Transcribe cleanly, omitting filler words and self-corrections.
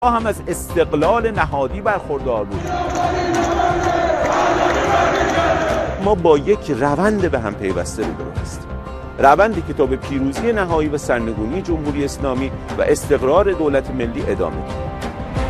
هم از استقلال نهادی برخوردار بود. ما با یک روند به هم پیوسته رو هستیم، روندی که تا به پیروزی نهایی و سرنگونی جمهوری اسلامی و استقرار دولت ملی ادامه دارد.